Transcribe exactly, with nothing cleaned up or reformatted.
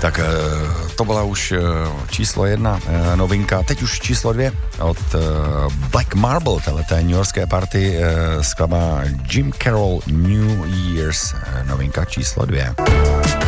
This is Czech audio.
Tak to byla už číslo jedna novinka, teď už číslo dvě od Black Marble, teleté newyorské party, skladba Jim Carroll New Year's, novinka číslo dvě.